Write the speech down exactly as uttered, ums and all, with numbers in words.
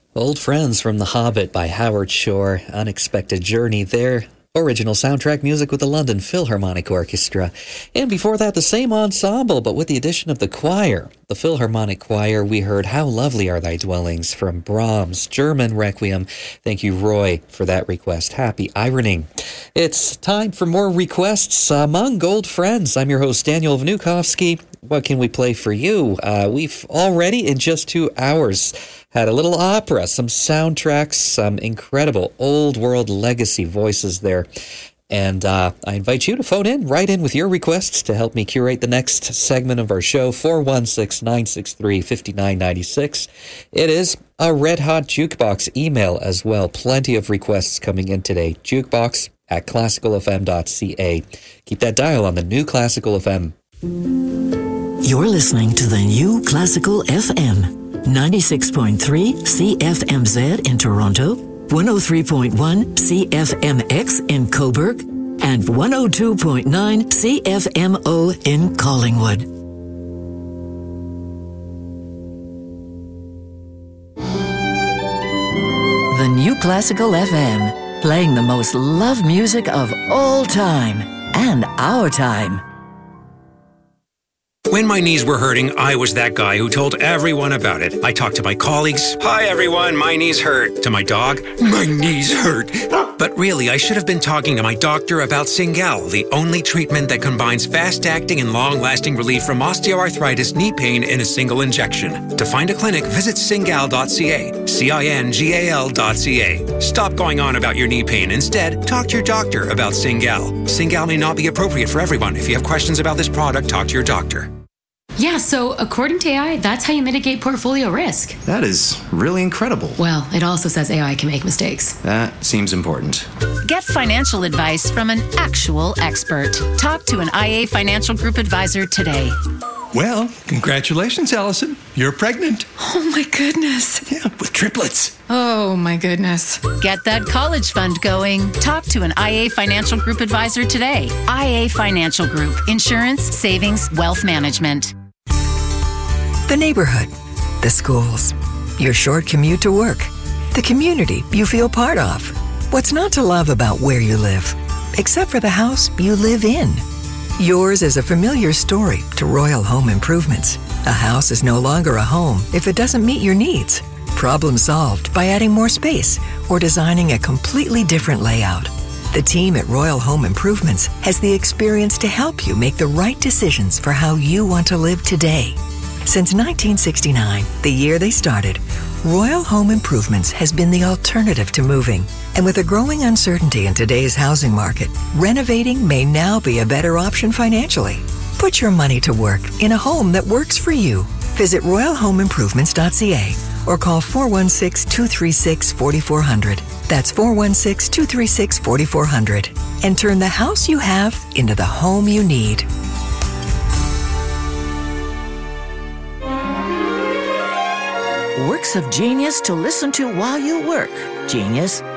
Old Friends from The Hobbit by Howard Shore. Unexpected Journey there. Original soundtrack music with the London Philharmonic Orchestra. And before that, the same ensemble, but with the addition of the choir. The Philharmonic Choir, we heard How Lovely Are Thy Dwellings from Brahms' German Requiem. Thank you, Roy, for that request. Happy ironing. It's time for more requests among Gold Friends. I'm your host, Daniel Vnukovsky. What can we play for you? Uh, we've already, in just two hours, had a little opera, some soundtracks, some incredible old world legacy voices there. And uh, I invite you to phone in, write in with your requests to help me curate the next segment of our show, four one six, nine six three, five nine nine six. It is a Red Hot Jukebox email as well. Plenty of requests coming in today. Jukebox at classical f m dot c a. Keep that dial on the new Classical F M. You're listening to the new Classical F M. ninety-six point three C F M Z in Toronto, one oh three point one C F M X in Cobourg, and one oh two point nine C F M O in Collingwood. The new Classical F M, playing the most loved music of all time and our time. When my knees were hurting, I was that guy who told everyone about it. I talked to my colleagues. Hi, everyone. My knees hurt. To my dog. My knees hurt. But really, I should have been talking to my doctor about Cingal, the only treatment that combines fast-acting and long-lasting relief from osteoarthritis knee pain in a single injection. To find a clinic, visit cingal dot c a. C I N G A L dot C A. Stop going on about your knee pain. Instead, talk to your doctor about Cingal. Cingal may not be appropriate for everyone. If you have questions about this product, talk to your doctor. Yeah, so according to A I, that's how you mitigate portfolio risk. That is really incredible. Well, it also says A I can make mistakes. That seems important. Get financial advice from an actual expert. Talk to an I A Financial Group advisor today. Well, congratulations, Allison. You're pregnant. Oh, my goodness. Yeah, with triplets. Oh, my goodness. Get that college fund going. Talk to an I A Financial Group advisor today. I A Financial Group. Insurance, savings, wealth management. The neighborhood, the schools, your short commute to work, the community you feel part of. What's not to love about where you live, except for the house you live in? Yours is a familiar story to Royal Home Improvements. A house is no longer a home if it doesn't meet your needs. Problem solved by adding more space or designing a completely different layout. The team at Royal Home Improvements has the experience to help you make the right decisions for how you want to live today. Since nineteen sixty-nine, the year they started, Royal Home Improvements has been the alternative to moving. And with a growing uncertainty in today's housing market, renovating may now be a better option financially. Put your money to work in a home that works for you. Visit royal home improvements dot c a or call four one six, two three six, four four zero zero. That's four one six, two three six, four four zero zero. And turn the house you have into the home you need. Works of genius to listen to while you work. Genius